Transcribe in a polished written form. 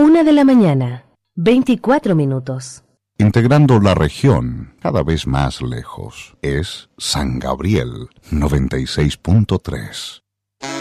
1:00 a.m, 24 minutos. Integrando la región cada vez más lejos, es San Gabriel 96.3.